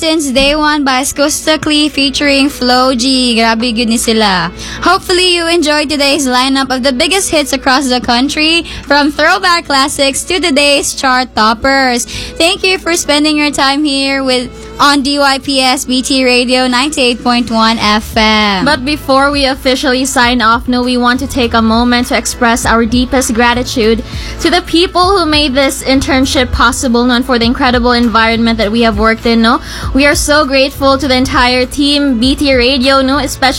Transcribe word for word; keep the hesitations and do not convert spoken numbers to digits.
since day one by Skustakli featuring Flo G. Grabe good ni sila. Hopefully you enjoyed today's lineup of the biggest hits across the country, from throwback classics to today's chart toppers. Thank you for spending your time here with on D Y P S B T Radio ninety-eight point one F M. But before we officially sign off, no, we want to take a moment to express our deepest gratitude to the people who made this internship possible, no, and for the incredible environment that we have worked in, no. We are so grateful to the entire team B T Radio, no, especially